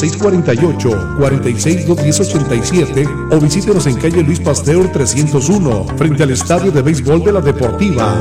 648-462-1087 o visítenos en calle Luis Pasteur 301, frente al Estadio de Béisbol de la Deportiva.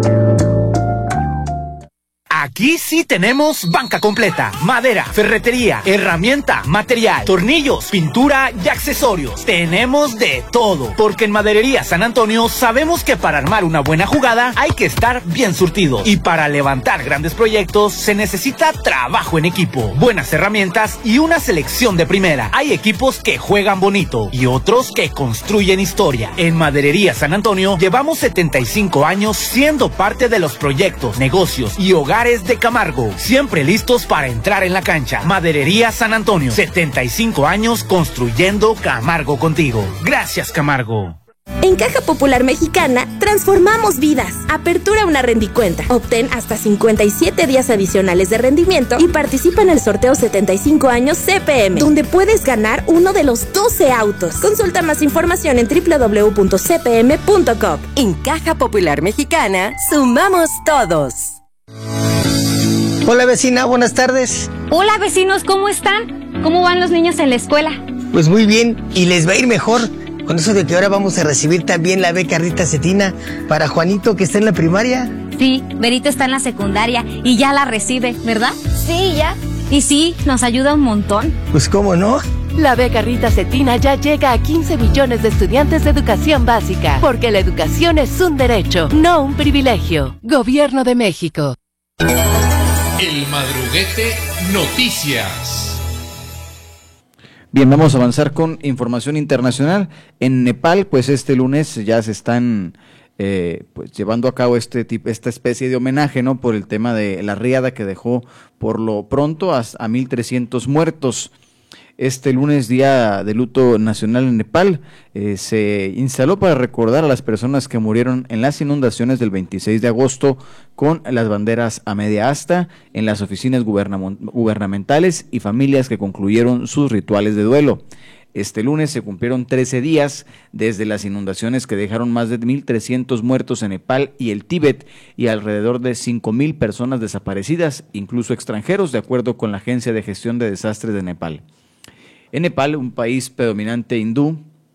Aquí sí tenemos banca completa, madera, ferretería, herramienta, material, tornillos, pintura y accesorios. Tenemos de todo, porque en Maderería San Antonio sabemos que para armar una buena jugada hay que estar bien surtido. Y para levantar grandes proyectos se necesita trabajo en equipo, buenas herramientas y una selección de primera. Hay equipos que juegan bonito y otros que construyen historia. En Maderería San Antonio llevamos 75 años siendo parte de los proyectos, negocios y hogares de Camargo, siempre listos para entrar en la cancha. Maderería San Antonio, 75 años construyendo Camargo contigo. Gracias, Camargo. En Caja Popular Mexicana, transformamos vidas. Apertura una rendicuenta. Obtén hasta 57 días adicionales de rendimiento y participa en el sorteo 75 años CPM, donde puedes ganar uno de los 12 autos. Consulta más información en www.cpm.com. En Caja Popular Mexicana, sumamos todos. Hola vecina, buenas tardes. Hola vecinos, ¿cómo están? ¿Cómo van los niños en la escuela? Pues muy bien, y les va a ir mejor con eso de que ahora vamos a recibir también la beca Rita Cetina para Juanito, que está en la primaria. Sí, Berito está en la secundaria y ya la recibe, ¿verdad? Sí, ya. Y sí, nos ayuda un montón. Pues cómo no. La beca Rita Cetina ya llega a 15 millones de estudiantes de educación básica, porque la educación es un derecho, no un privilegio. Gobierno de México. El Madruguete Noticias. Bien, vamos a avanzar con información internacional. En Nepal, pues este lunes ya se están pues llevando a cabo esta especie de homenaje, ¿no? Por el tema de la riada que dejó por lo pronto a 1,300 muertos. Este lunes, día de luto nacional en Nepal, se instaló para recordar a las personas que murieron en las inundaciones del 26 de agosto con las banderas a media asta en las oficinas gubernamentales y familias que concluyeron sus rituales de duelo. Este lunes se cumplieron 13 días desde las inundaciones que dejaron más de 1,300 muertos en Nepal y el Tíbet y alrededor de 5,000 personas desaparecidas, incluso extranjeros, de acuerdo con la Agencia de Gestión de Desastres de Nepal. En Nepal, un país predominante hindú,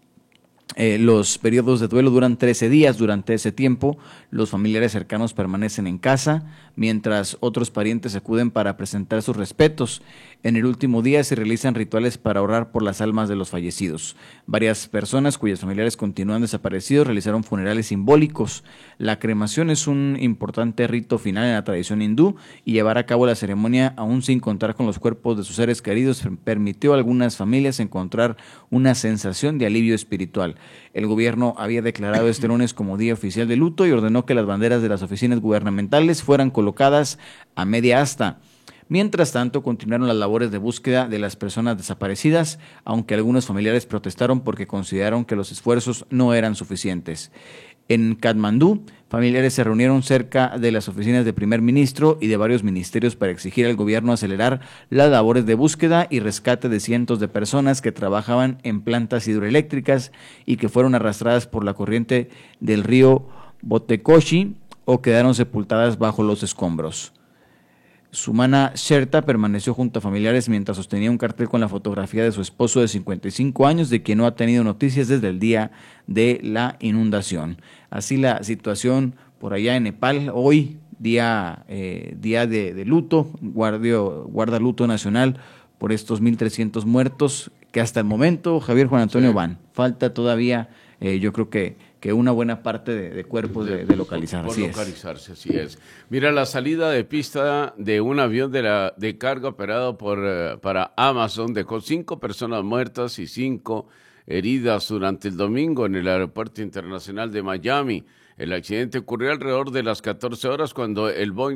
los periodos de duelo duran 13 días. Durante ese tiempo, los familiares cercanos permanecen en casa, mientras otros parientes acuden para presentar sus respetos. En el último día se realizan rituales para orar por las almas de los fallecidos. Varias personas cuyos familiares continúan desaparecidos realizaron funerales simbólicos. La cremación es un importante rito final en la tradición hindú y llevar a cabo la ceremonia, aún sin contar con los cuerpos de sus seres queridos, permitió a algunas familias encontrar una sensación de alivio espiritual. El gobierno había declarado este lunes como día oficial de luto y ordenó que las banderas de las oficinas gubernamentales fueran colocadas a media asta. Mientras tanto, continuaron las labores de búsqueda de las personas desaparecidas, aunque algunos familiares protestaron porque consideraron que los esfuerzos no eran suficientes. En Katmandú, familiares se reunieron cerca de las oficinas del primer ministro y de varios ministerios para exigir al gobierno acelerar las labores de búsqueda y rescate de cientos de personas que trabajaban en plantas hidroeléctricas y que fueron arrastradas por la corriente del río Botekoshi o quedaron sepultadas bajo los escombros. Sumana Sherta permaneció junto a familiares mientras sostenía un cartel con la fotografía de su esposo de 55 años, de quien no ha tenido noticias desde el día de la inundación. Así la situación por allá en Nepal. Hoy, día de luto, guarda luto nacional por estos 1,300 muertos, que hasta el momento, Javier, Juan Antonio, sí, van. Falta todavía, yo creo que una buena parte de cuerpos de localizar. Por localizarse, así es. Mira, la salida de pista de un avión de carga operado para Amazon dejó 5 personas muertas y 5 heridas durante el domingo en el Aeropuerto Internacional de Miami. El accidente ocurrió alrededor de las 14 horas cuando el Boeing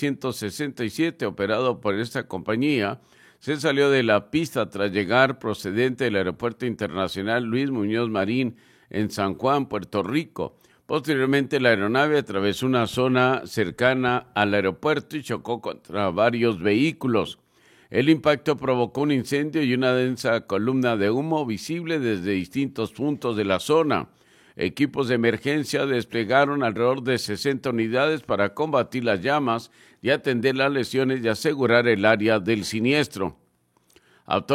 767, operado por esta compañía, se salió de la pista tras llegar procedente del Aeropuerto Internacional Luis Muñoz Marín en San Juan, Puerto Rico. Posteriormente, la aeronave atravesó una zona cercana al aeropuerto y chocó contra varios vehículos. El impacto provocó un incendio y una densa columna de humo visible desde distintos puntos de la zona. Equipos de emergencia desplegaron alrededor de 60 unidades para combatir las llamas y atender las lesiones y asegurar el área del siniestro.